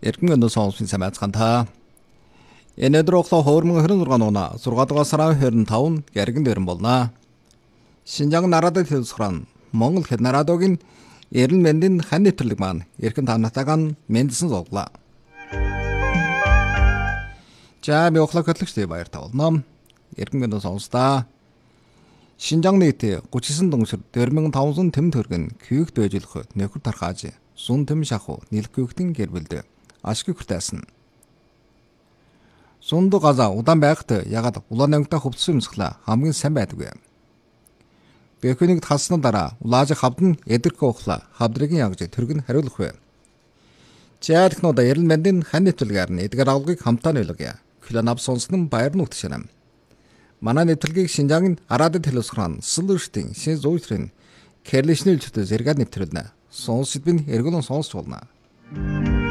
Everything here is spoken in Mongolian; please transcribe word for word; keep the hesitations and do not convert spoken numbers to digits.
Эргэн өнөө сонссон самайцгаанта. Өнөөдөр оглоо хөрмөн хорин зургаан унаа сургаад байгаа сарын хорин тавын гэргэн дөрөн болно. Шинжаан нарадад хэлсгэрэн Монгол хэд нарадогийн эрен мэндийн хан нэвтрэлэг маань эрхэн танатагаан мэндсэн зоглоо. За би оглоо хөтлөгчтэй баяр тавлаа. Эргэн өнөө сонстаа. Шинжаан нийт гуч девять дүнсэр дөрвөн тавсан тэм төргөн күйгт байжлах нөхөр тархааж сун тэм шаху нэлгүйхтэн гэрбэлдэ ашиг хүртээсэн. Сунду газа удаан байхад ягаад улаан ангитай хувцсан юмсглаа хамгийн сайн байдаггүй. Бэхүнийг талсны дараа улааж хавдан эдэрхэ ухла хавдрыгийн ягж төргөн хариулах вэ. Чаадхнууд эрен мэндийн хан нэвтрэлгээр нь эдгээр авлагыг хамтаа нөлөөгөө. Кланап сонснон баяр нүгтшэнэм. Манай нэвтрэлгийг Шинжаангийн Арадад хэлсгэрэн Сэлүштийн шин зүйтрэн Кэрлишнэл чөтө зэрэг нэвтрэлнэ. Сонс сэдвийн эргүүлэн сонсч болно.